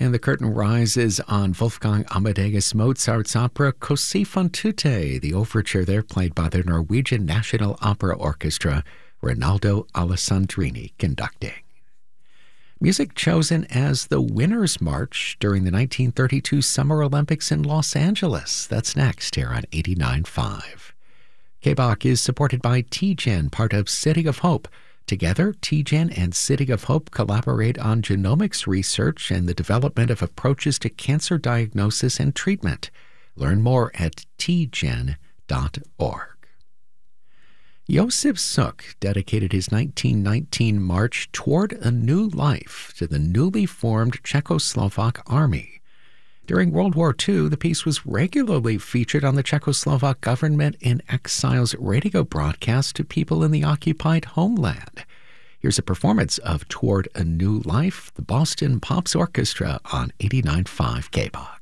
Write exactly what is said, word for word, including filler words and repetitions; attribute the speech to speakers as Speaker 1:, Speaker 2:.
Speaker 1: And the curtain rises on Wolfgang Amadeus Mozart's opera Così fan tutte, the overture there played by the Norwegian National Opera Orchestra, Rinaldo Alessandrini conducting. Music chosen as the Winner's March during the nineteen thirty-two Summer Olympics in Los Angeles. That's next here on eighty-nine point five. K B O C is supported by T G E N, part of City of Hope. Together, T G E N and City of Hope collaborate on genomics research and the development of approaches to cancer diagnosis and treatment. Learn more at T G E N dot org. Josef Suk dedicated his nineteen nineteen march Toward a New Life to the newly formed Czechoslovak Army. During World War Two, the piece was regularly featured on the Czechoslovak government in exile's radio broadcast to people in the occupied homeland. Here's a performance of Toward a New Life, the Boston Pops Orchestra on eighty-nine point five K B O C.